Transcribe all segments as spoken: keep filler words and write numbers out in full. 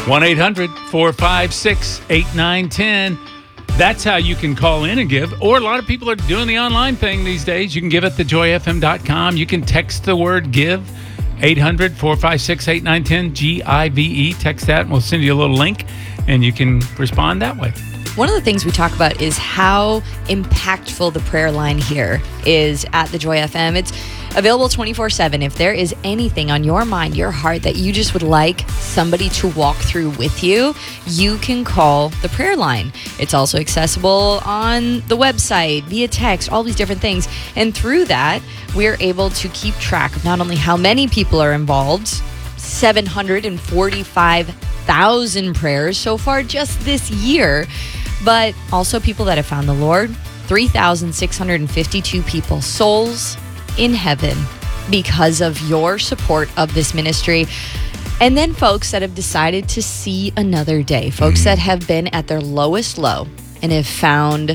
one eight hundred four five six eight nine one zero. That's how you can call in and give. Or a lot of people are doing the online thing these days. You can give at the joy f m dot com. You can text the word give, eight hundred four five six eight nine one zero, G I V E. Text that and we'll send you a little link and you can respond that way. One of the things we talk about is how impactful the prayer line here is at the Joy F M. It's available twenty-four seven. If there is anything on your mind, your heart, that you just would like somebody to walk through with you, you can call the prayer line. It's also accessible on the website, via text, all these different things. And through that, we're able to keep track of not only how many people are involved, seven hundred forty-five thousand prayers so far just this year, but also people that have found the Lord, three thousand six hundred fifty-two people, souls in heaven because of your support of this ministry. And then folks that have decided to see another day, folks mm. that have been at their lowest low and have found,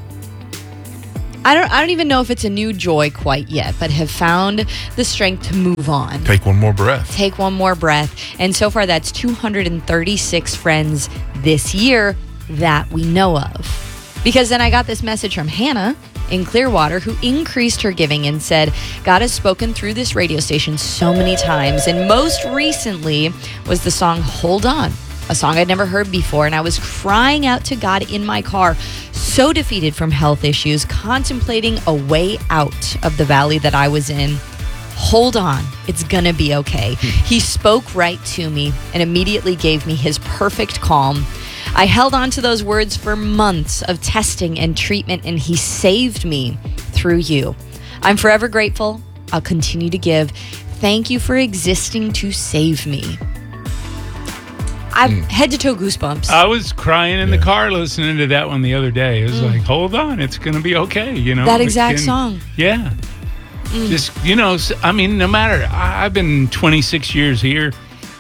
I don't I don't even know if it's a new joy quite yet, but have found the strength to move on. Take one more breath. Take one more breath. And so far, that's two hundred thirty-six friends this year that we know of. Because then I got this message from Hannah in Clearwater, who increased her giving and said, God has spoken through this radio station so many times. And most recently was the song Hold On, a song I'd never heard before. And I was crying out to God in my car, so defeated from health issues, contemplating a way out of the valley that I was in. Hold on, it's gonna be okay. He spoke right to me and immediately gave me his perfect calm. I held on to those words for months of testing and treatment, and he saved me through you. I'm forever grateful. I'll continue to give. Thank you for existing to save me. I've mm. head to toe goosebumps. I was crying in yeah. the car listening to that one the other day. It was mm. like, hold on, it's going to be okay. You know, that exact can, song. Yeah. Mm. Just, you know, I mean, no matter, I've been twenty-six years here,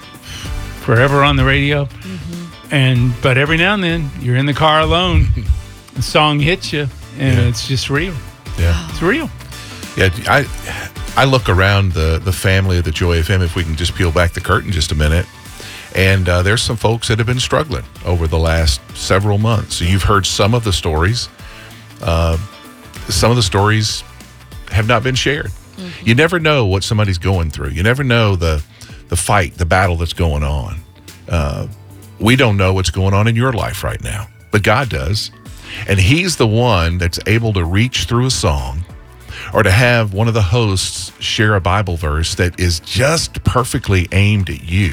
forever on the radio. Mm-hmm. And, but every now and then you're in the car alone, the song hits you and yeah. it's just real. Yeah. It's real. Yeah. I, I look around the, the family of the Joy F M, if we can just peel back the curtain just a minute. And uh, there's some folks that have been struggling over the last several months. So you've heard some of the stories. Uh, some of the stories have not been shared. Mm-hmm. You never know what somebody's going through. You never know the the fight, the battle that's going on. Uh, we don't know what's going on in your life right now, but God does. And he's the one that's able to reach through a song or to have one of the hosts share a Bible verse that is just perfectly aimed at you.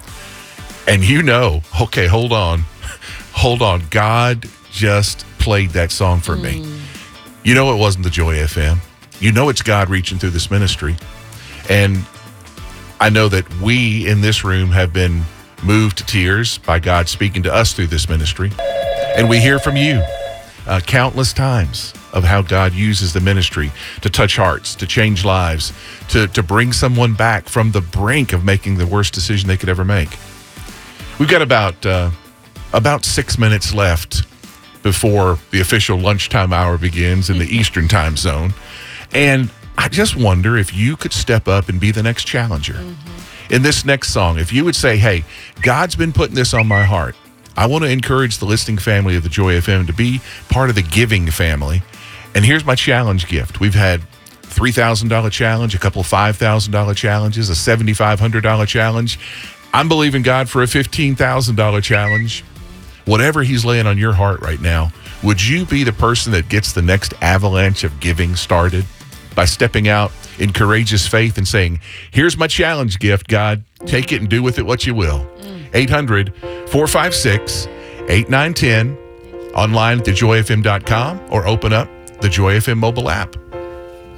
And you know, okay, hold on, hold on. God just played that song for mm. me. You know it wasn't the Joy F M. You know it's God reaching through this ministry. And I know that we in this room have been moved to tears by God speaking to us through this ministry. And we hear from you uh, countless times of how God uses the ministry to touch hearts, to change lives, to, to bring someone back from the brink of making the worst decision they could ever make. We've got about uh, about six minutes left before the official lunchtime hour begins in the Eastern time zone. And I just wonder if you could step up and be the next challenger. Mm-hmm. In this next song, if you would say, hey, God's been putting this on my heart. I want to encourage the listening family of the Joy F M to be part of the giving family. And here's my challenge gift. We've had three thousand dollars challenge, a couple of five thousand dollars challenges, a seven thousand five hundred dollars challenge. I'm believing God for a fifteen thousand dollars challenge. Whatever he's laying on your heart right now, would you be the person that gets the next avalanche of giving started by stepping out in courageous faith and saying, here's my challenge gift, God. Take it and do with it what you will. eight hundred four five six eight nine one zero, online at the joy f m dot com, or open up the Joy F M mobile app.